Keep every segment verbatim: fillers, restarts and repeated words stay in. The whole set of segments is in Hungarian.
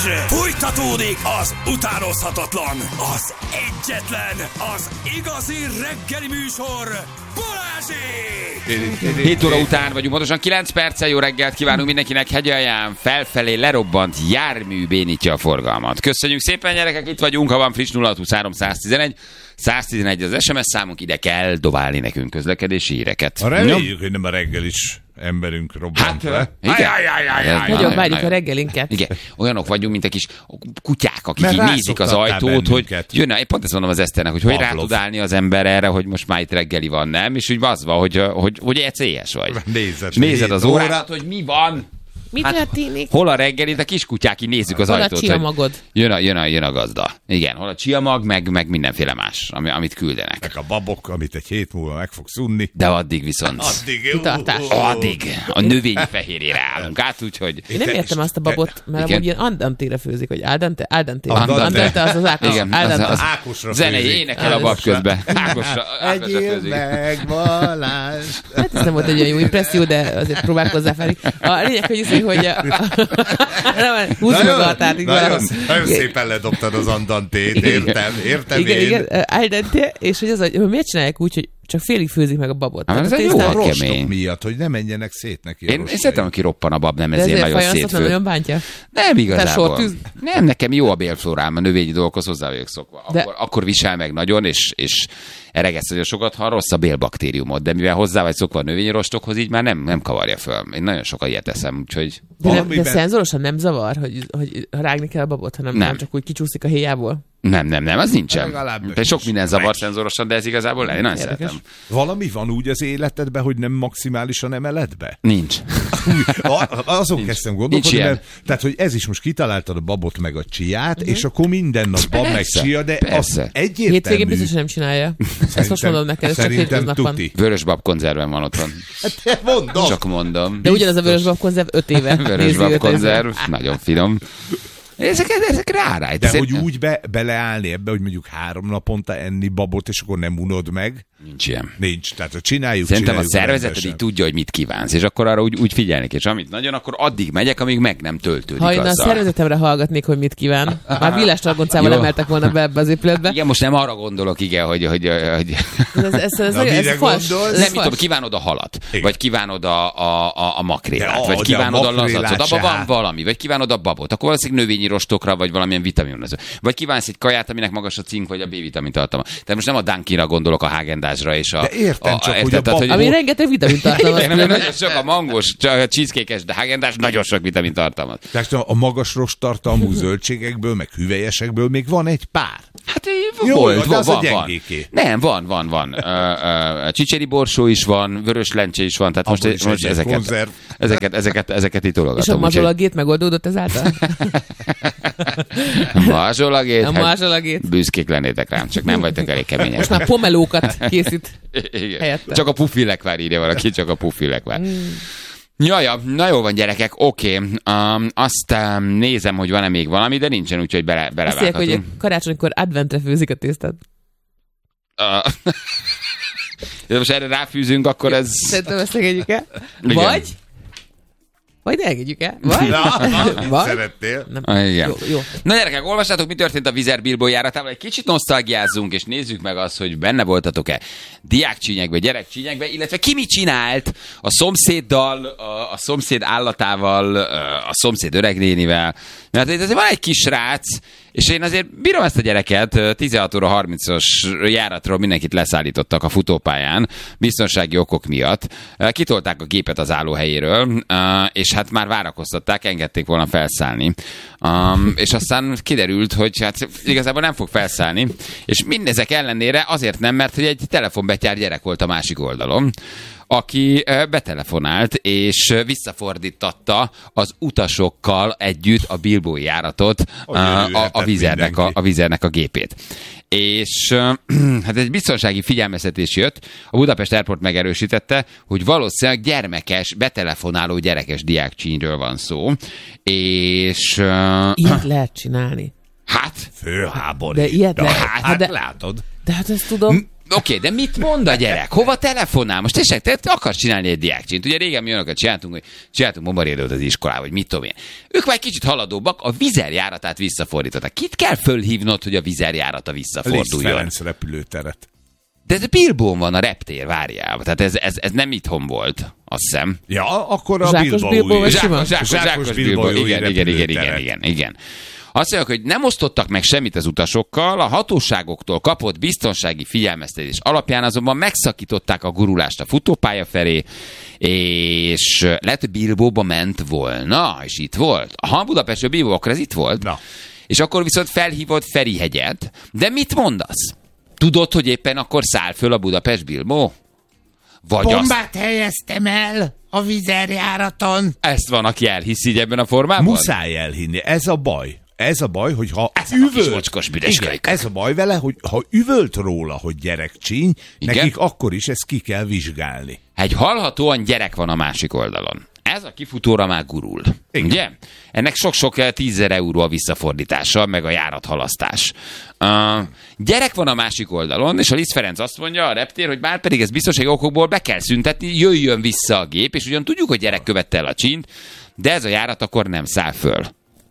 Fújtatódik az utánozhatatlan, az egyetlen, az igazi reggeli műsor, Balázsék! hét óra után vagyunk, pontosan kilenc perccel. Jó reggelt kívánunk mindenkinek. Hegyalján felfelé lerobbant jármű bénítja a forgalmat. Köszönjük szépen, gyerekek, itt vagyunk, ha van friss nulla huszonhárom száztizenegy. száztizenegy az es em es számunk, ide kell dobálni nekünk közlekedési híreket. Reméljük, hogy nem a reggel is emberünk robbant hát, le. Igen. Nagyon várjuk a reggelinket. Igen, olyanok vagyunk, mint a kis kutyák, akik így nézik az ajtót, hogy jön, én pont ezt mondom az Eszternek, hogy hogy rá tud állni az ember erre, hogy most már itt reggeli van, nem? És úgy az van, hogy, hogy, hogy egy céhes vagy. Nézed, nézed az órát, hogy mi van. Mi hát, történik? Hol a reggeli, de kiskutyák, így nézzük az hol ajtót. Hol a csiamagod? Jön a, jön, a, jön a gazda. Igen, hol a csiamag, meg, meg mindenféle más, ami, amit küldenek. Meg a babok, amit egy hét múlva meg fogsz unni. De addig viszont... Addig, Kitartás. Addig a növényi fehérjére állunk át, úgyhogy... Én nem értem azt a babot, mert amúgy ilyen andantére főzik, hogy aldante, aldante. Aldante. Aldante az az Ákos. Igen, Aldante. az, az Ákosra zenei főzik. énekel a bab közben. Ákosra, Ákosra Egyél főzik. meg, Balázs. Hát ez nem volt egy olyan jó impresszió, de azért próbálkozz hozzá felé. A lényeg, hogy izé, hogy húzd meg a határt. Nagyon, nagyon szépen ledobtad az andantét, értem, értem igen, én. igen, aldante, és hogy az, hogy miért csinálják úgy, hogy csak félig főzik meg a babot. Hát ez egy jó A a rostok kemény. miatt, hogy ne menjenek szét neki a Én, én rostai. szeretem, aki roppan a bab, nem De ezért ezért nagyon fajanszat nem szétfő. nagyon bántja. Nem igazából. sortűz? Nem, nekem jó a bélflórám, a növényi dolgokhoz hozzá vagyok szokva. De- Akkor, akkor visel meg nagyon, és, és eregeszt nagyon sokat, ha rossz a bélbaktériumot. De mivel hozzá vagy szokva a növényi rostokhoz, így már nem, nem kavarja föl. Én nagyon sokat ilyet eszem, úgyhogy... De, nem, de Valamiben- szenzorosan nem zavar, hogy, hogy rágni kell a babot, hanem Nem. nem. csak úgy kicsúszik a héjából. Nem, nem, nem, az nincsen. Legalább De sok is. minden zavar szenzorosan, de ez igazából nem. Én nagyon Érdekes. szeretem. Valami van úgy az életedben, hogy nem maximálisan emeled be? Nincs. A- Azon kezdtem Nincs gondolkodni, ilyen. mert, tehát, hogy ez is most kitaláltad a babot meg a csiát, és akkor minden nap bab meg Persze, csia, de persze. az egyértelmű. Hétvégén biztos, hogy nem csinálja. Ezt most mondom neked, ez csak Szerintem hétköznap van. tuti. Vörösbab konzerven van otthon. Te mondom. Csak mondom. De ugyanaz a vörösbab konzerv öt éve. Nézi Vörösbab öt konzerv, nagyon finom. Ezeket, ezek rárájt. De hogy úgy be, beleállni ebbe, hogy mondjuk három naponta enni babot, és akkor nem unod meg? Nincs ilyen. Nincs. Tehát, hogy csináljuk, Szerintem a csináljuk szervezeted így rendesen. tudja, hogy mit kívánsz, és akkor arra úgy, úgy figyelnek, és amit nagyon, akkor addig megyek, amíg meg nem töltődik Ha én a azzal. szervezetemre hallgatnék, hogy mit kíván, már villás targoncával Jó. emeltek volna be ebbe az épületbe. Igen, most nem arra gondolok, igen, hogy... hogy, hogy Ez, ez, ez, Na, ez, mire ez fals. gondolsz? Ez nem fals. tudom, kívánod a halat, Igen. vagy kívánod a, a, a, a makrélát, De vagy a- kívánod de a, a lazacot, makrélát abban se van hát. valami, vagy kívánod a babot, akkor valószínűleg növényi rostokra, vagy valamilyen vitaminozó. Vagy kívánsz egy kaját, aminek magas a cink, vagy a B-vitamin tartalma. Tehát most nem a Dunkinra gondolok, a Häagen-Dazsra és a... De értem, csak, hogy érted, a tehát, bab- Ami rengeteg vitamin tartalmaz. nem, nem, nagyon sok a mangos, csak a cheesecake-es, de Häagen-Dazs nagyon sok vitamin tartalmaz. Tehát a magas rosttartalmú zöldségekből, meg hüvelyesekből még van egy pár. Hát így Jó, volt, de van, az a van, van. gyengéké. Nem, van, van, van. Uh, uh, csicseri borsó is van, vörös lencse is van, tehát most, Abból is most egy ezeket, konzerv. ezeket, ezeket, ezeket itt És a tologatom. úgyhogy- mazsolagét megoldódott ezáltal? Mazsolagét? A Hát mazsolagét. büszkék lennétek rám, csak nem vagytok elég kemények. Most már pomelókat készít. Igen. helyette. Csak a pufilekvár írja valaki, csak a pufilekvár. Jaja, na jó van gyerekek, oké. Um, azt um, nézem, hogy van-e még valami, de nincsen, úgyhogy bele, Azt mondják, belevághatunk. hogy karácsonykor adventre főzik a tésztát. Uh, de most erre ráfűzünk, akkor ez... Szerintem ezt engedjük el. Igen. Vagy... Vagy ne engedjük el. Vagy... Na, na, Vagy... szeretnél? Nem. Ah, igen. Jó, jó. Na gyerekek, olvassátok, mi történt a Vizer Bilbo járatával. Egy kicsit nosztalgiázzunk, és nézzük meg azt, hogy benne voltatok-e diákcsínyekbe, gyerekcsínyekbe, illetve ki mit csinált a szomszéddal, a, a szomszéd állatával, a szomszéd öregnénivel. Mert itt azért van egy kis srác, és én azért bírom ezt a gyereket, tizenhat óra harmincas járatról mindenkit leszállítottak a futópályán, biztonsági okok miatt. Kitolták a gépet az állóhelyéről, és hát már várakoztatták, engedték volna felszállni. Um, és aztán kiderült, hogy hát igazából nem fog felszállni, és mindezek ellenére azért nem, mert hogy egy telefonbetyár gyerek volt a másik oldalon, aki betelefonált, és visszafordítatta az utasokkal együtt a Bilbói járatot, a, a, a, vizernek a, a vizernek a gépét. És hát egy biztonsági figyelmeztetés jött, a Budapest Airport megerősítette, hogy valószínűleg gyermekes, betelefonáló gyerekes diákcsínyről van szó, és... Ilyet lehet csinálni. Hát... Főháborít. De ilyet lehet. Hát, Hát de- látod. De hát ezt tudom. Oké, de mit mond a gyerek? Hova telefonál? Most tényleg, te akarsz csinálni egy diákcsint. Ugye régen mi olyanokat csináltunk, hogy csináltunk bombarédőt az iskolába, vagy mit tudom én. Ők már egy kicsit haladóbbak, a vizerjáratát visszafordították. Kit kell fölhívnod, hogy a vizerjárata visszaforduljon? Liszt Ferenc repülőteret. De ez Bilbón van a reptér, várjál. Tehát ez, ez, ez nem itthon volt, azt hiszem. Ja, akkor a Zsákos Bilbao Bilbao, új. vagy Zsákos, zsákos, Zsákos zsákos Bilbao Bilbao. új Igen, igen, igen, igen, repülőteret. igen, igen. Azt mondják, hogy nem osztottak meg semmit az utasokkal, a hatóságoktól kapott biztonsági figyelmeztetés alapján azonban megszakították a gurulást a futópálya felé, és lehet, hogy Bilbaóba ment volna, és itt volt. Ha Budapestről Bilbao, akkor ez itt volt. Na. És akkor viszont felhívott Ferihegyet. De mit mondasz? Tudod, hogy éppen akkor száll föl a Budapest-Bilbao? Vagy azt, Bombát helyeztem el a vizerjáraton. ezt van, aki elhiszi így ebben a formában? Muszáj elhinni. Ez a baj. Ez a baj, hogy ha Ezek a kis mocskos büdös igen, kölykök. ez a baj vele, hogy ha üvölt róla, hogy gyerekcsíny, Igen? nekik akkor is ezt ki kell vizsgálni. Egy hallhatóan gyerek van a másik oldalon. Ez a kifutóra már gurul. Igen. Ugye? Ennek sok-sok tízezer euró a visszafordítása, meg a járathalasztás. Uh, gyerek van a másik oldalon, és a Liszt Ferenc azt mondja a reptér, hogy már pedig ez biztonsági okokból be kell szüntetni, jöjjön vissza a gép, és ugyan tudjuk, hogy gyerek követte el a csínt, de ez a járat akkor nem száll föl.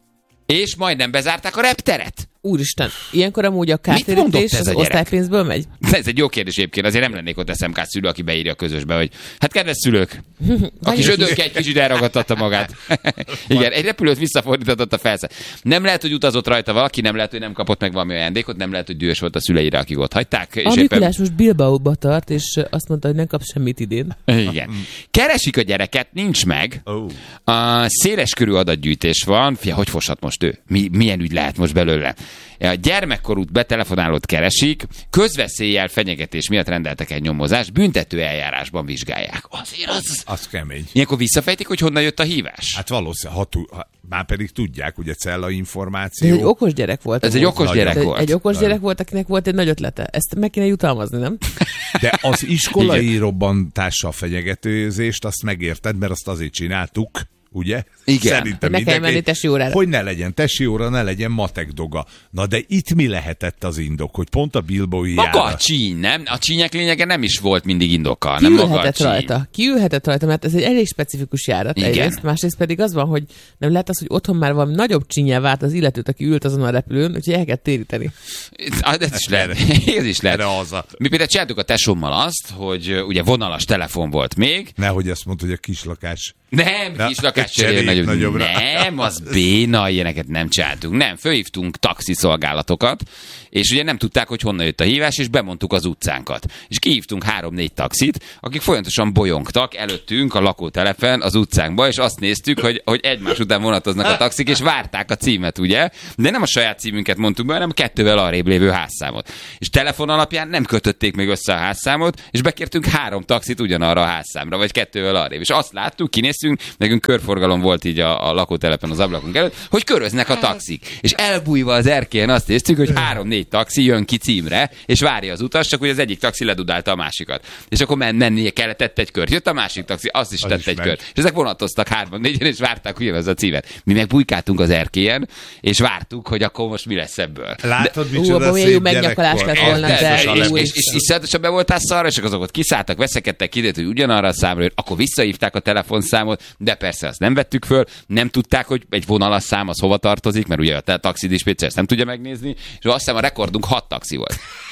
És majdnem bezárták a repteret. Úristen, ilyenkor amúgy a mondott kártérítés ez az a gyerek? osztálypénzből megy? Ez egy jó kérdés egyébként, azért nem lennék ott es em ká szülő, aki beírja a közösbe, hogy hát kedves szülők, a kis ödönke egy kicsit elragadtatta magát. Igen, egy repülőt visszafordított a felszállt. Nem lehet, hogy utazott rajta valaki, nem lehet, hogy nem kapott meg valami ajándékot, nem lehet, hogy dühös volt a szüleire, akik ott hagyták. És A éppen... Mikulás most Bilbaóba tart, és azt mondta, hogy nem kap semmit idén. Igen. Keresik a gyereket, nincs meg. Oh. A széles körű adatgyűjtés van. Fia, hogy foshat most ő? Mi, milyen ügy lehet most belőle? A gyermekkorút betelefonálót keresik, közveszéllyel fenyegetés miatt rendeltek egy nyomozást, büntető eljárásban vizsgálják. Azért az... Az kemény. Ilyenkor visszafejtik, hogy honnan jött a hívás? Hát valószínűleg, ha, tu- ha már pedig tudják, ugye cella De információ. ez egy okos gyerek volt. Ez egy okos Nagyon. gyerek egy, volt. egy okos gyerek volt, akinek volt egy nagy ötlete. Ezt meg kéne jutalmazni, nem? De az iskolai robbantással fenyegetőzést, azt megérted, mert azt azért csináltuk, ugye? Igen. Szerintem Hogy ne kelljen menni tesi órára. Hogy ne legyen tesi óra, ne legyen matek doga. Na de itt mi lehetett az indok, hogy pont a Bilbaói Maga a járat... csíny, nem? A csínyek lényege nem is volt mindig indoka, Ki nem maga a ülhetett csíny. rajta? Ki ülhetett rajta, mert ez egy elég specifikus járat Igen. egyrészt, másrészt pedig az van, hogy nem lehet az, hogy otthon már valami nagyobb csínyel vált az illetőt, aki ült azon a repülőn, úgyhogy el kell téríteni. Ah, Ez is lehet. Ez is lehet. Erre az a... Mi például csináltuk a tesómmal azt, hogy uh, ugye vonalas telefon volt még. Nehogy azt mondta, hogy a kislakás... Nem, Na, kis lakás cseréljük nagyobb. nagyobbra. Nem, az béna, ilyeneket nem csináltunk. Nem, fölhívtunk taxiszolgálatokat, és ugye nem tudták, hogy honnan jött a hívás, és bemondtuk az utcánkat. És kihívtunk három-négy taxit, akik folyamatosan bolyongtak előttünk a lakótelepen az utcánkba, és azt néztük, hogy, hogy egymás után vonatoznak a taxik, és várták a címet, ugye? De nem a saját címünket mondtuk be, hanem kettővel arrébb lévő házszámot. És telefon alapján nem kötötték még össze a házszámot, és bekértünk három taxit ugyanarra a házszámra, vagy kettővel arrébb. És azt láttuk, kinéztünk, nekünk körforgalom volt így a, a lakótelepen az ablakunk előtt, hogy köröznek a taxik. És elbújva az erkélyen azt néztük, hogy három-négy taxi jön ki címre, és várja az utas, csak hogy az egyik taxi ledudálta a másikat. És akkor men- mennie kellett, tett egy kört. Jött a másik taxi, azt is Az tett is egy megy. kört. És ezek vonatoztak hárman-négyen, és várták ugyanaz a címet. Mi meg bujkáltunk az erkélyen, és vártuk, hogy akkor most mi lesz ebből. Látod, Ú, micsoda abban milyen jó szép megnyakolás gyerekkor. lett volna, Ez- de és, és, jó és, és iszonyatosan be voltál szarra, és azok ott kiszálltak, veszekedtek, kiderült, hogy ugyanarra a számra jön, akkor visszahívták a telefonszámot, de persze azt nem vettük föl, nem tudták, hogy egy vonalas szám az hova tartozik, mert ugye a taxidispécser ezt nem tudja megnézni, és azt hiszem a rekordunk hat taxi volt.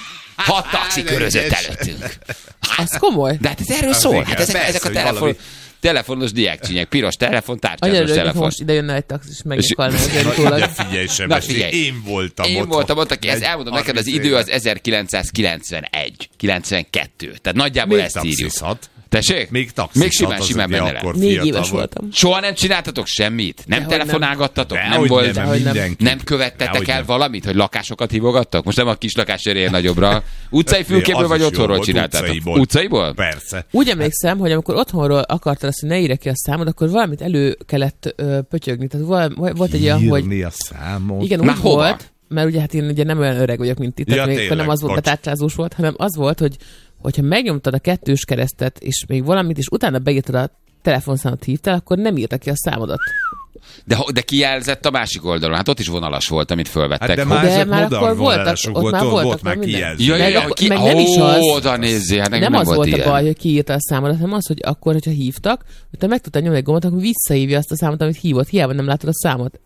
Hat taxi körözött előttünk. Ez komoly. De hát ez erről Az szól. igen, Hát ezek, persze, ezek a hogy telefon, valami- telefonos diákcsínyek, piros telefon, Annyira tárcsázós örülök, hogy telefon. most ide jönne egy taxis, és megnyakalna az Na, utólag. ide figyelj, sem, Na, figyelj. én voltam Én ott. voltam ott, aki ezt Egy elmondom neked, az harminc idő éve. az ezerkilencszázkilencvenegy, kilencvenkettő. Tehát nagyjából Még ezt írjuk. taxizhat. Tessék? Még taxizhat, Még simán, az simán ugye benne akkor lehet. Négy fiatal éves volt. voltam. Soha nem csináltatok semmit? Nem Dehogy nem. telefonálgattatok? Nem Dehogy volt? nem, Dehogy nem. mindenki. Nem követtetek Dehogy el nem. valamit, hogy lakásokat hívogattak? Most nem a kis lakásérén nagyobbra. Utcai fülkéből Az vagy is jó otthonról volt, csináltátok? utcaiból. Utcaiból? Persze. Úgy emlékszem, hogy amikor otthonról akartad azt, hogy ne írja ki a számod, akkor valamit elő kellett ö, pötyögni. Tehát val- volt egy olyan, hogy Írni a számot. igen, Már úgy hova? volt, mert ugye hát én ugye nem olyan öreg vagyok, mint itt, tehát Ja, még tényleg, nem az volt, bocs. betárcsázós volt, hanem az volt, hogy hogyha megnyomtad a kettős keresztet, és még valamit, és utána beírtad a telefonszámot hívtál, akkor nem írta ki a számodat. De, de kijelzett a másik oldalon. Hát ott is vonalas volt, amit fölvettek. Hát de Hogy- már De ezek már modern akkor voltak- vonalások ott volt, már ott voltak volt már minden. kijelző. Ja, ja, Meg ja, akkor- ki... meg nem is az. Ó, oda nézzél, hát nekem Nem, nem az volt volt ilyen. a baj, hogy kiírta a számot, hanem az, hogy akkor, hogyha hívtak, hogy te meg tudtad nyomni egy gombot, akkor visszahívja azt a számot, amit hívott. Hiába nem látod a számot.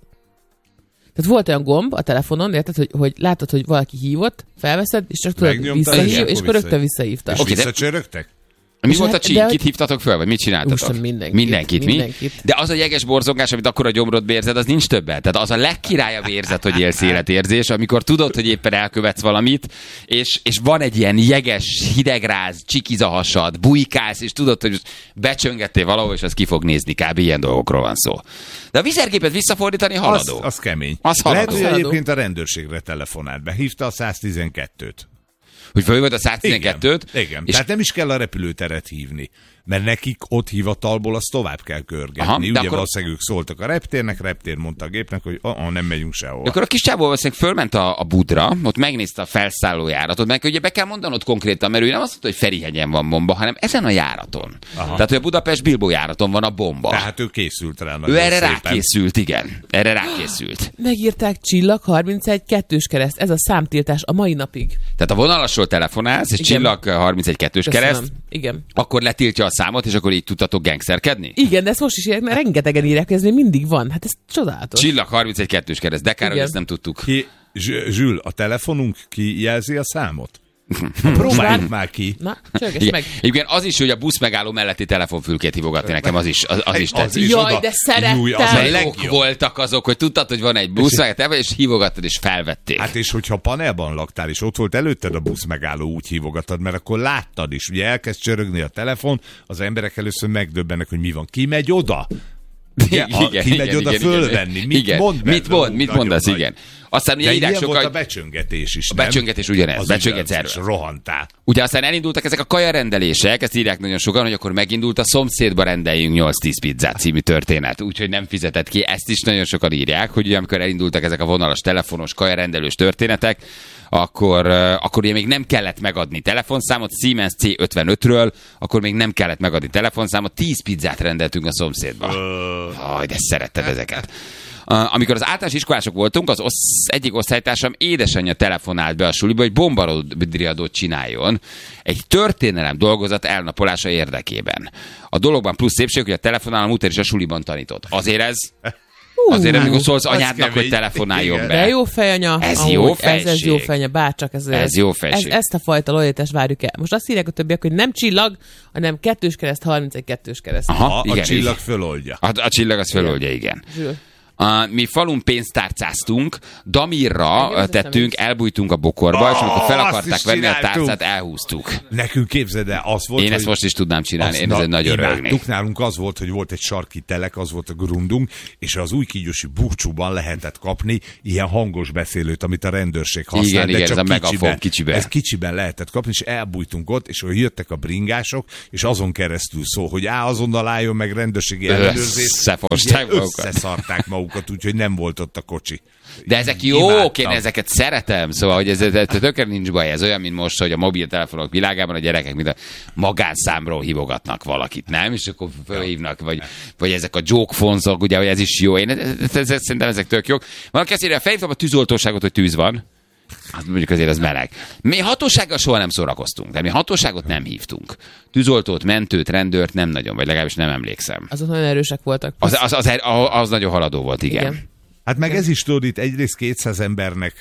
Tehát volt olyan gomb a telefonon, érted, hogy, hogy látod, hogy valaki hívott, felveszed, és csak tudod, Megnyomtad, visszahív, és és akkor akkor rögtön visszahív. visszahívta. És Oké, de- visszacsörögtek? Mi És volt a hát- csíny? de- Kit hívtatok föl, vagy mit csináltatok? Úristen, mindenkit. Mindenkit, mi? Mindenkit. De az a jeges borzongás, amit akkor a gyomrodba érzed, az nincs többet. Tehát az a legkirályabb érzet, hogy élsz életérzés, amikor tudod, hogy éppen elkövetsz valamit, és, és van egy ilyen jeges, hidegráz, csikiz a hasad, bujkálsz, és tudod, hogy becsöngettél valahol, és az ki fog nézni, kb. Ilyen dolgokról van szó. De a vizergépet visszafordítani Az, haladó. az kemény. Az Lehet, haladó. hogy Haladó. egyébként a rendőrségre telefonált be. Hívta a száztizenkettőt. Hogy fölhívod a száztizenkettőt, Igen, igen. és Tehát nem is kell a repülőteret hívni. Mert nekik ott hivatalból azt tovább kell körgetni. Aha, de Ugye akkor- valószínűleg ők szóltak a reptérnek, reptér mondta a gépnek, hogy ah, nem megyünk sehol. akkor a kis csávó valószínűleg fölment a, a Budra, ott megnézte a felszállójáratot, meg ugye be kell mondanod konkrétan, mert ő nem azt mondta, hogy Ferihegyen van bomba, hanem ezen a járaton. Aha. Tehát, hogy a Budapest-Bilbó járaton van a bomba. Tehát ő készült rá ő nagyon erre szépen. rákészült, igen. Erre rákészült. Megírták Csillag harmincegy kettős kereszt. Ez a számtiltás a mai napig. Tehát a vonalasról telefonálsz, és Igen. Csillag harmincegy kettős Köszönöm. kereszt, Igen. akkor letiltja a számot, és akkor így tudtatok gangsterkedni? Igen, de ezt most is írják, mert rengetegen írják, hogy ez még mindig van. Hát ez csodálatos. Csillag harmincegy kettős kereszt, de kár, hogy Igen. ezt nem tudtuk. Ki, Zs- Zsül, a telefonunk kijelzi a számot? Ha próbáljuk már ki. Na, csörgess Igen. meg. Igen, az is, hogy a busz megálló melletti telefonfülkét hívogatni nekem, az is, az, az is Az tetszik. is Jaj, oda de szerettem. nyúj, az a Mert legjobb. jók voltak azok, hogy tudtad, hogy van egy busz, meg te és hívogattad, és felvették. Hát és hogyha panelban laktál, és ott volt előtted a busz megálló, úgy hívogatod, mert akkor láttad is. Ugye elkezd csörögni a telefon, az emberek először megdöbbennek, hogy mi van. Ki megy oda? Ugye, ha ki megy oda fölvenni? Mit igen. mond? Mit belőle? mond? Mit Nagyon mondasz? nagy. Igen. Aztán ugye De írják ilyen volt a sokan, becsöngetés is, a nem? becsöngetés ugyanez, Az becsöngetsz ugyanaz, erről. és rohantál. ugye aztán elindultak ezek a kajarendelések, ezt írják nagyon sokan, hogy akkor megindult a szomszédba rendeljünk nyolc-tíz pizzát című történet, úgyhogy nem fizetett ki. Ezt is nagyon sokan írják, hogy ugye amikor elindultak ezek a vonalas, telefonos, kajarendelős történetek, akkor, uh, akkor ugye még nem kellett megadni telefonszámot, Siemens C ötvenötről, akkor még nem kellett megadni telefonszámot, tíz pizzát rendeltünk a szomszédba. Haj, de szeretted ezeket. Uh, amikor az általános iskolások voltunk, az osz, egyik osztálytársam édesanyja telefonált be a suliba, hogy bombariadót csináljon egy történelem dolgozat elnapolása érdekében. A dologban plusz szépség, hogy a telefonálom után is a suliban tanított. Azért ez... Azért, amikor szólsz az anyádnak, kemény. hogy telefonáljon Igen. be. De jó fejanya. Ez amúgy, jó ez, ez fejség. jó fejanya, bárcsak ez. Ez jó fejség. Ez, ezt a fajta lojalitást várjuk el. Most azt írják a többiek, hogy nem csillag, hanem kettős kereszt, harmincegy kettős kereszt. Aha, Ha igen, a csillag igen. föloldja. A, a csillag az föloldja, igen. Zsül. Uh, mi falun pénztárcáztunk, Damirra Engem ez tettünk, eszembe elbújtunk a bokorba, és amikor fel azt akarták is venni a csináltuk. tárcát, elhúztuk. Nekünk képzeld el, az volt, Én hogy ezt most is tudnám csinálni, azt én ezen na- nagyon imádtuk. rögnék. Nálunk az volt, hogy volt egy sarki telek, az volt a grundunk, és az újkígyósi búcsúban lehetett kapni ilyen hangos beszélőt, amit a rendőrség használ. Igen, de igen, csak ez a megafon kicsiben. Ez kicsiben lehetett kapni, és elbújtunk ott, és jöttek a bringások, és azon keresztül szól, hogy á, azonnal álljon meg rendőrségi ellenőrzés. Összefosták Ugye, magukat. Összeszarták magukat, úgyhogy nem volt ott a kocsi. De ezek jók, Imádtam. én ezeket szeretem, szóval, hogy ez, ez, ez tökre nincs baj, ez olyan, mint most, hogy a mobiltelefonok világában a gyerekek mint a magánszámról hívogatnak valakit, nem? És akkor fölhívnak, vagy, vagy ezek a jokefonzok, ugye, hogy ez is jó. Én ez, ez, ez, ez, szerintem ezek tök jók. Valaki azt írja, felhívtam a tűzoltóságot, hogy tűz van. Hát mondjuk azért az meleg. Mi hatósággal soha nem szórakoztunk, de mi hatóságot nem hívtunk. Tűzoltót, mentőt, rendőrt nem nagyon, vagy legalábbis nem emlékszem. Azok nagyon erősek voltak. Az, az, az, az, az nagyon haladó volt, igen. Igen. Hát meg ez is tudod, itt egyrészt kétszáz embernek,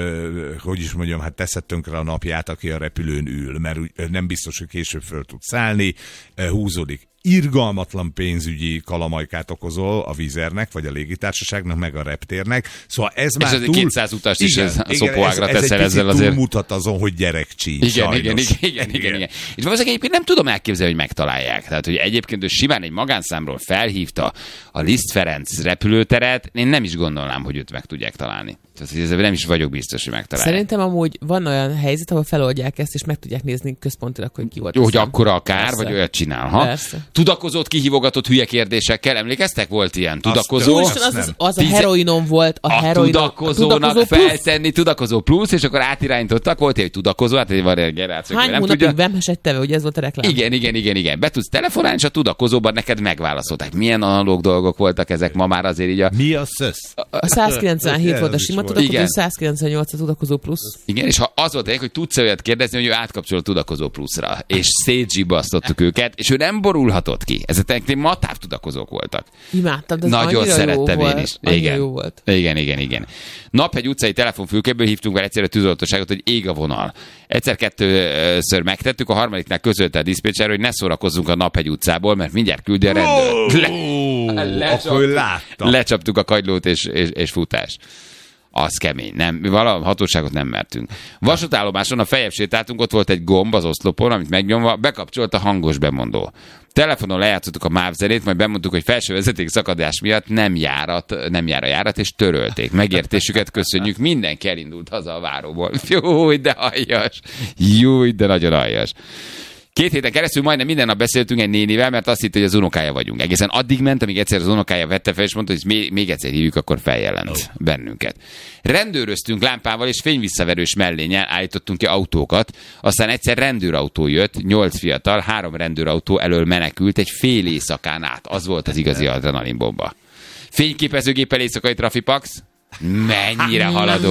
ö, hogy is mondjam, hát teszed tönkre a napját, aki a repülőn ül, mert úgy, ö, nem biztos, hogy később föl tud szállni, ö, húzódik. Irgalmatlan pénzügyi kalamajkát okozol a Vizernek, vagy a légitársaságnak, meg a reptérnek. Szóval ez már azért túl... kétszáz utast is ez- a igen, szopóágra ez, ez teszel egy ezzel picit azért. túlmutat azon, hogy gyerekcsíny, Igen, sajnos. igen, igen, igen, igen, igen. És valószínűleg egyébként nem tudom elképzelni, hogy megtalálják. Tehát, hogy egyébként ő simán egy magánszámról felhívta a Liszt Ferenc repülőteret, én nem is gondolnám, hogy őt meg tudják találni. Tehát, hogy ezzel nem is vagyok biztos, hogy megtalálják. Szerintem amúgy van olyan helyzet, ahol feloldják ezt, és meg tudják nézni központilag, hogy ki volt. Jó, a hogy szám. akkora a kár, Persze. vagy olyat csinál. Ha? Persze. Tudakozót kihívogatott hülye kérdésekkel, emlékeztek? Volt ilyen tudakozó. Azt, Úristen, az, az, nem. az a heroinon volt, a, A heroinon, tudakozónak a tudakozó plusz. feltenni tudakozó plusz, és akkor átirányítottak, volt egy tudakozó, hát egy van egy generáció, Hány nem hónapig tudja. vemhesedteve, ugye ez volt a reklám? Igen, igen, igen, igen. Be tudsz telefonálni, és a tudakozóban neked megválaszolták. Milyen analóg dolgok voltak ezek ma már azért így a... Mi a szösz? A százkilencvenhét volt a Ez is sima volt. tudakozó, Igen. százkilencvennyolc a tudakozó plusz. Igen, és ha az volt egy, hogy tudsz olyat kérdezni, hogy ő átkapcsol a tudakozó pluszra, és szétzsibasztottuk őket, és ő nem borulhatott ki. Ezek matáv tudakozók voltak. Imádtam, de ez Nagyon annyira szerettem jó én volt. is. Annyira Igen. jó volt. Igen, igen, igen. Naphegy utcai telefonfülkéből hívtunk be egyszerre tűzoltóságot, hogy ég a vonal. Egyszer-kettőször megtettük, a harmadiknál közölte a diszpécser, hogy ne szórakozzunk a Naphegy utcából, mert mindjárt küldi a rendőr. Le, akkor ő látta. Lecsaptuk a kagylót és, és, és futás. Az kemény. Nem, mi valami hatóságot nem mertünk. Vasútállomáson a feljebb sétáltunk, ott volt egy gomb az oszlopon, amit megnyomva bekapcsolt a hangos bemondó. Telefonon lejátszottuk a MÁV zenét, majd bemondtuk, hogy felső vezeték szakadás miatt nem járat, nem jár a járat, és törölték. Megértésüket köszönjük, mindenki elindult haza a váróból. Júj, de aljas! Júj, de nagyon aljas! Két héten keresztül majdnem minden nap beszéltünk egy nénivel, mert azt hitt, hogy az unokája vagyunk. Egészen addig ment, amíg egyszer az unokája vette fel, és mondta, hogy még, még egyszer hívjuk, akkor feljelent oh. bennünket. Rendőröztünk lámpával és fényvisszaverős mellénnyel, állítottunk ki autókat, aztán egyszer rendőrautó jött, nyolc fiatal, három rendőrautó elől menekült egy fél éjszakán át. Az volt az igazi adrenalinbomba. Fényképezőgéppel éjszakai trafipax. Mennyire haladó.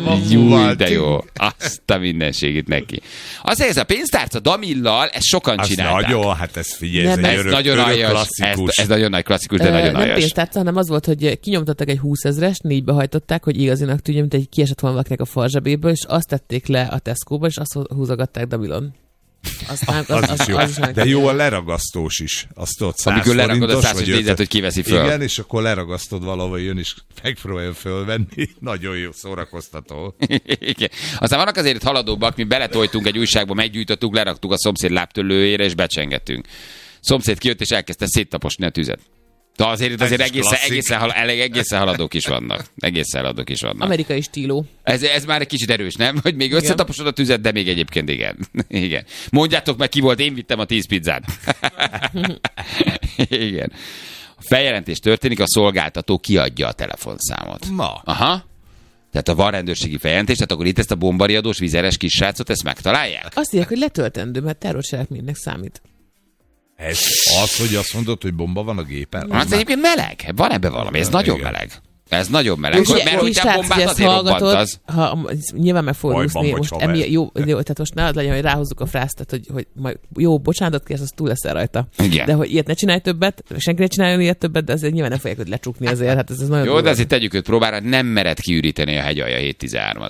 Júj, de jó. Azt a mindenségét neki. Azért ez a pénztárca Damillal, ezt sokan Az csinálták. nagyon, hát ez figyelj, ez Nem, egy Ez örök, nagyon örök aljas. klasszikus. Ez, ez nagyon nagy klasszikus, de Ö, nagyon nem aljas. pénztárca, hanem az volt, hogy kinyomtattak egy húszezrest, négybe hajtották, hogy igazinak tűnjön, mint egy kiesett volna valakinek a farzsebéből, és azt tették le a Tesco-ba, és azt húzogatták Damilon. Aztán, Az, az, is jó. az is De jó a leragasztós is. Azt ott száz Amikor lerakod a forintos, száz, vagy és nézed, öt- hogy kiveszi föl. Igen, és akkor leragasztod valahol, jön és megpróbálja fölvenni. Nagyon jó, szórakoztató. Igen. Aztán vannak azért haladóbbak, mi beletoltunk egy újságba, meggyújtottuk, leraktuk a szomszéd lábtörlőjére, és becsengettünk. Szomszéd kijött, és elkezdte széttaposni a tüzet. De azért, azért is egészen, klasszik. egészen, hal, elég, egészen haladók is vannak. Egészen haladók is vannak. amerikai stíló. Ez, ez már egy kicsit erős, nem? Hogy még összetaposod a tüzet, de még egyébként igen. Igen. Mondjátok meg, ki volt, én vittem a tíz pizzát. Igen. A feljelentés történik, a szolgáltató kiadja a telefonszámot. Ma. Aha. Tehát ha van rendőrségi feljelentés, tehát akkor itt ezt a bombariadós, vizeres kissrácot, ezt megtalálják? Azt írják, hogy letöltendő, mert terrorcselekménynek számít. Ez az, hogy azt mondod, hogy bomba van a gépen. Az egyébként meleg. Van ebben valami. Ez nagyon Igen. meleg. Ez nagyon meleg. Ugye, Mert hogy te srác, bombát ugye ezt azért robbant hallgatod, az. ha, nyilván meg fogod Bajban úszni, vagy most haver. emi, jó, jó, tehát most ne az legyen, hogy ráhozzuk a frászt, tehát, hogy, hogy majd jó, bocsánatot kérsz, az túl leszel rajta. Igen. De hogy ilyet ne csinálj többet, senki ne csináljon ilyet többet, de azért nyilván nem fogják őt lecsukni azért, hát ez, ez nagyon Jó, durva. de azért tegyük őt próbára, nem mered kiüríteni a hegyalja hét tizenhármat.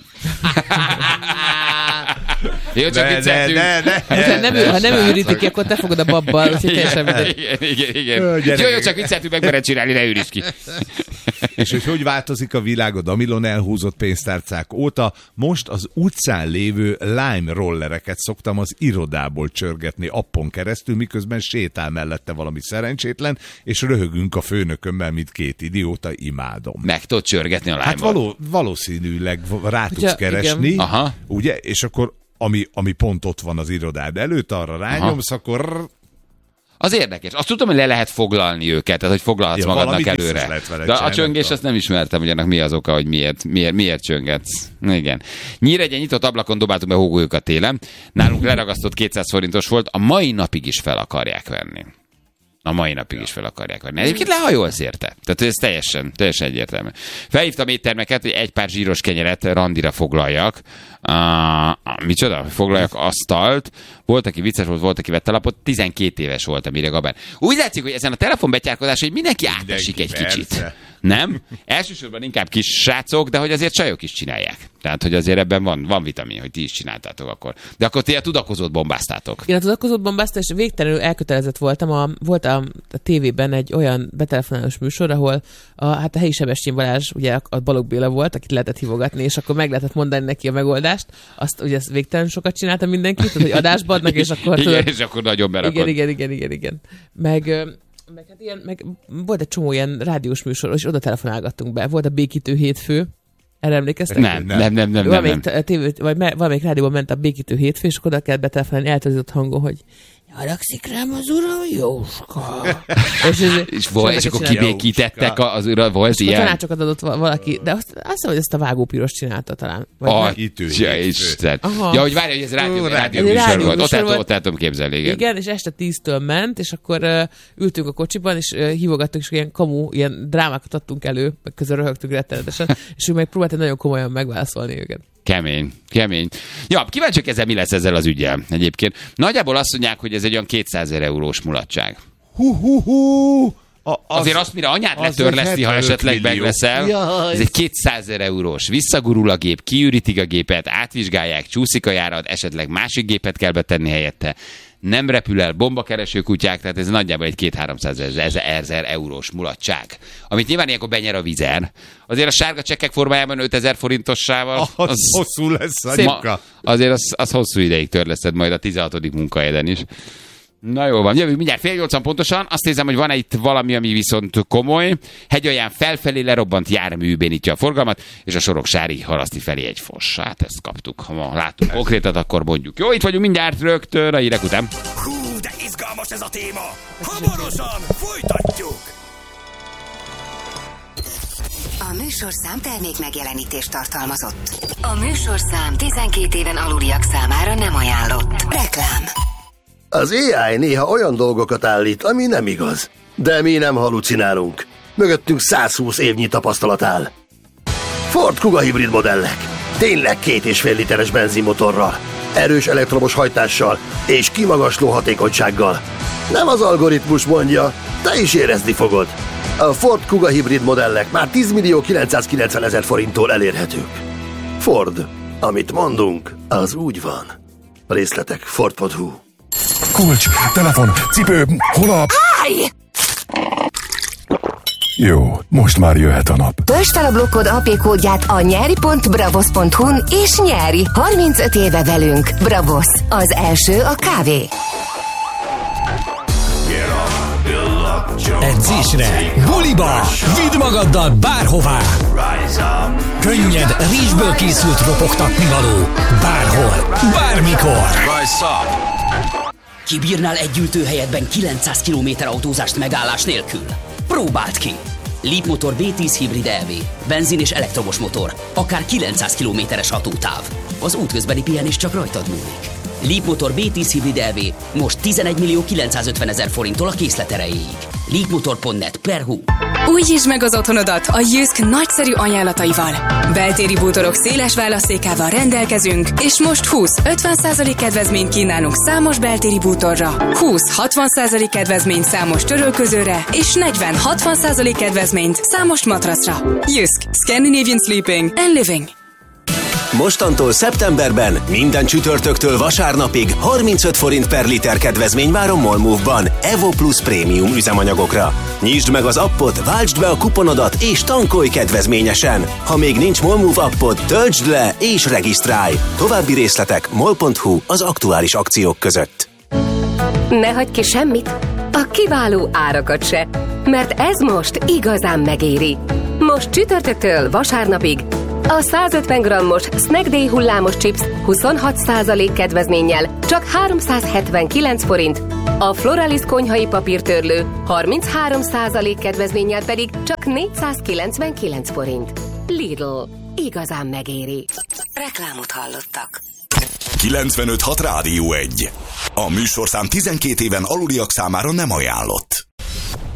Jó, csak Ne, ne, vicceltünk. ne, ne, Ha nem, ő, ha nem ő srácok. üríti ki, akkor te fogod a babbal, úgyhogy teljesen mindegy. Igen, igen, igen. Ö, Jó, gyerekek. jó, csak vicceltünk, meg mered csinálni, ne őrizd ki. És hogy hogy változik a világ a Damilon elhúzott pénztárcák óta, most az utcán lévő Lime rollereket szoktam az irodából csörgetni appon keresztül, miközben sétál mellette valami szerencsétlen, és röhögünk a főnökömmel, mint két idióta, imádom. Meg tudod csörgetni a Hát lájmot. való, valószínűleg rá tudsz Ugye, keresni, igen. Aha. ugye, és akkor ami, ami pont ott van az irodád előtt, arra rányomsz, akkor Az érdekes. Azt tudom, hogy le lehet foglalni őket, tehát hogy foglalhatsz Ja, magadnak valamit biztos előre. lehet vele De a csinálni, csöngés nem azt nem ismertem, hogy ennek mi az oka, hogy miért, miért, miért csöngetsz. Igen. Nyíregyen nyitott ablakon dobáltunk be hógolyokat télen. Nálunk leragasztott kétszáz forintos volt, a mai napig is fel akarják venni. A mai napig is fel akarják venni. Egyébként lehajolsz érte. Tehát ez teljesen, teljesen egyértelmű. Felhívtam éttermeket, hogy egy pár zsíros kenyeret randira foglaljak. Uh, micsoda? Foglaljak asztalt. Volt, aki vicces volt, volt, aki vette lapot. tizenkét éves volt, amire Gabán. Úgy látszik, hogy ezen a telefonbetyárkodás, hogy mindenki átesik egy Mindenki, kicsit. persze. Nem? Elsősorban inkább kis srácok, de hogy azért csajok is csinálják. Tehát, hogy azért ebben van, van vitamin, hogy ti is csináltátok akkor. De akkor ti a tudakozót bombáztátok. Én a tudakozóban baszta, és végtelenül elkötelezett voltam. A, volt a, a tévében egy olyan betelefonálós műsor, ahol a, hát a helyi Sebestyén Balázs, ugye a, a Balogh Béla volt, akit lehetett hívogatni, és akkor meg lehetett mondani neki a megoldást. Azt ugye ezt végtelenül sokat csinálta mindenki, tehát, hogy adásba adnak, és akkor... Igen, tudod, és akkor nagyon berakod. igen, igen, igen, igen, igen. Meg... ö, Meg, hát ilyen, meg volt egy csomó ilyen rádiós műsor, és oda telefonálgattunk be. Volt a Békítő hétfő. Erre emlékeztek? Nem, nem, nem, nem, nem, nem. Valamelyik, t- tévé, vagy me- valamelyik rádióban ment a Békítő hétfő, és akkor oda kellett betelefonálni eltözött hangon, hogy Haragszik rám az uram, Jóska. és, ez, és, vol, és akkor kibékítettek az ura, volt és ilyen? tanácsokat adott valaki, de azt, azt hiszem, hogy ezt a vágópiros csinálta talán. Atya Isten. Ja, hogy várj, hogy ez rádió, rádió műsor volt. Ott, ott, ott el tudom képzelni, igen. Igen, és este tíztől ment, és akkor uh, ültünk a kocsiban, és uh, hívogattunk, és ilyen kamu, ilyen drámákat adtunk elő, meg közben röhögtünk rettenetesen, és ő meg próbálta nagyon komolyan megválaszolni őket. Kemény, kemény. Ja, kíváncsiak ezzel, mi lesz ezzel az ügyel egyébként. Nagyjából azt mondják, hogy ez egy olyan kétszázezer eurós mulatság. Hú, hú, hú. A, az, Azért azt, mire anyát letörleszti, ha esetleg megleszel, ez egy kétszázezer eurós. Visszagurul a gép, kiürítik a gépet, átvizsgálják, csúszik a járat, esetleg másik gépet kell betenni helyette. Nem repül el bombakereső kutyák, tehát ez nagyjából egy két-háromszázezer eurós mulatság. Amit nyilván ilyenkor benyer a Vizer. Azért a sárga csekkek formájában ötezer forintossával. Az, az hosszú lesz a nyuka. Azért az, az hosszú ideig törleszted majd a tizenhatodik munkahelyeden is. Na jó van, jövünk mindjárt fél nyolcan pontosan. Azt nézem, hogy van-e itt valami, ami viszont komoly. Hegyalján felfelé lerobbant jármű bénítja a forgalmat, és a Soroksári Haraszti felé egy foss. Hát ezt kaptuk. Ha látunk konkrétat, akkor mondjuk. Jó, itt vagyunk mindjárt rögtön a hírek után. Hú, de izgalmas ez a téma. Hamarosan folytatjuk. A műsorszám termék megjelenítést tartalmazott. A műsorszám tizenkét éven aluliak számára nem ajánlott. Reklám. Az á i néha olyan dolgokat állít, ami nem igaz. De mi nem halucinálunk. Mögöttünk száz húsz évnyi tapasztalat áll. Ford Kuga hibrid modellek. Tényleg két és fél literes benzinmotorral, erős elektromos hajtással és kimagasló hatékonysággal. Nem az algoritmus mondja, te is érezni fogod. A Ford Kuga hibrid modellek már tíz millió kilencszázkilencven ezer forinttól elérhetők. Ford, amit mondunk, az úgy van. Részletek ford pont hu. Kulcs, telefon, cipő, hol a... Állj! Jó, most már jöhet a nap. Töltsd fel a blokkod á pé kódját a nyeri pont bravos pont hu-n és nyeri. harmincöt éve velünk. Bravos, az első a kávé. Edzésre, buliba, vidd magaddal bárhová. Könnyed, rizsből készült ropogtatnivaló. Bárhol, bármikor. Kibírnál egy ültőhelyetben kilencszáz kilométer autózást megállás nélkül? Próbáld ki! Leapmotor bé tíz hibrid é vé. Benzin és elektromos motor. Akár kilencszáz kilométeres hatótáv. Az útközbeni pihenés csak rajtad múlik. Leapmotor bé tíz hibrid é vé most tizenegy millió kilencszázötven ezer forinttól a készlet erejéig. leapmotor pont net per hu. Újítsd meg az otthonodat a Jysk nagyszerű ajánlataival. Beltéri bútorok széles választékával rendelkezünk, és most húsz-ötven százalék kedvezményt kínálunk számos beltéri bútorra, húsz-hatvan százalék kedvezményt számos törölközőre, és negyven-hatvan százalék kedvezményt számos matracra. Jysk. Scandinavian Sleeping and Living. Mostantól szeptemberben minden csütörtöktől vasárnapig harmincöt forint per liter kedvezmény vár a Molmove-ban Evo Plus prémium üzemanyagokra. Nyisd meg az appot, váltsd be a kuponodat és tankolj kedvezményesen. Ha még nincs Molmove appod, töltsd le és regisztrálj. További részletek mol pont hu az aktuális akciók között. Ne hagyj ki semmit, a kiváló árakat se, mert ez most igazán megéri. Most csütörtöktől vasárnapig a százötven grammos Snack Day hullámos chips huszonhat százalék kedvezménnyel csak háromszázhetvenkilenc forint, a Floralis konyhai papírtörlő harminchárom százalék kedvezménnyel pedig csak négyszázkilencvenkilenc forint. Lidl. Igazán megéri. Reklámot hallottak. kilencvenöt hat Rádió egy. A műsorszám tizenkét éven aluliak számára nem ajánlott.